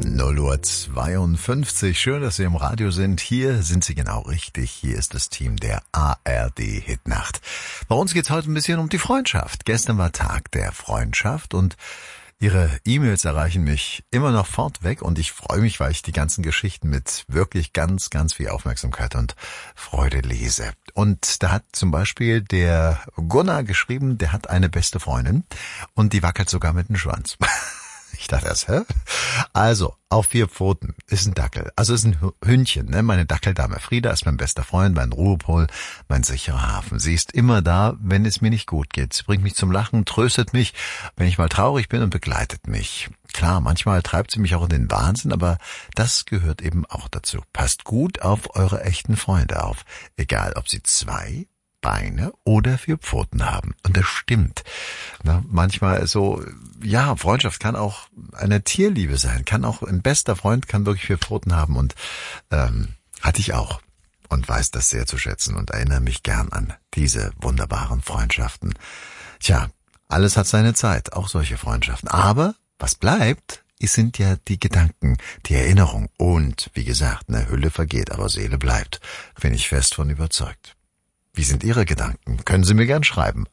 0:52 Uhr. Schön, dass Sie im Radio sind. Hier sind Sie genau richtig. Hier ist das Team der ARD Hitnacht. Bei uns geht's heute ein bisschen um die Freundschaft. Gestern war Tag der Freundschaft und Ihre E-Mails erreichen mich immer noch fortweg und ich freue mich, weil ich die ganzen Geschichten mit wirklich ganz, ganz viel Aufmerksamkeit und Freude lese. Und da hat zum Beispiel der Gunnar geschrieben, der hat eine beste Freundin und die wackelt sogar mit dem Schwanz. Ich dachte erst, hä? Also, auf 4 Pfoten ist ein Dackel. Also ist ein Hündchen, ne? Meine Dackeldame Frieda ist mein bester Freund, mein Ruhepol, mein sicherer Hafen. Sie ist immer da, wenn es mir nicht gut geht. Sie bringt mich zum Lachen, tröstet mich, wenn ich mal traurig bin und begleitet mich. Klar, manchmal treibt sie mich auch in den Wahnsinn, aber das gehört eben auch dazu. Passt gut auf eure echten Freunde auf. Egal, ob sie 2 Beine oder 4 Pfoten haben. Und das stimmt. Na, manchmal so, ja, Freundschaft kann auch eine Tierliebe sein, kann auch ein bester Freund kann wirklich 4 Pfoten haben und hatte ich auch und weiß das sehr zu schätzen und erinnere mich gern an diese wunderbaren Freundschaften. Tja, alles hat seine Zeit, auch solche Freundschaften. Aber was bleibt, sind ja die Gedanken, die Erinnerung und, wie gesagt, eine Hülle vergeht, aber Seele bleibt. Bin ich fest von überzeugt. Wie sind Ihre Gedanken? Können Sie mir gern schreiben.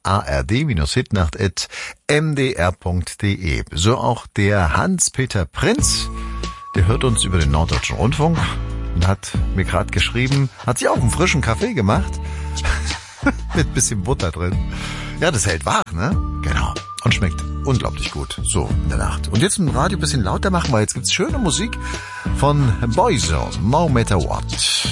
ard-hitnacht@mdr.de. So auch der Hans-Peter Prinz, der hört uns über den Norddeutschen Rundfunk und hat mir gerade geschrieben, hat sich auch einen frischen Kaffee gemacht. Mit bisschen Butter drin. Ja, das hält wach, ne? Genau. Und schmeckt unglaublich gut. So, in der Nacht. Und jetzt im Radio ein bisschen lauter machen, weil jetzt gibt's schöne Musik von Boyzone. No Matter What.